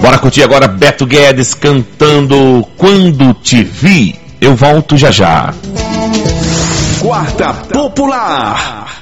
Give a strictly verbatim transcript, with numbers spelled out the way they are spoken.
Bora curtir agora Beto Guedes cantando Quando Te Vi. Eu volto já já. Quarta Popular.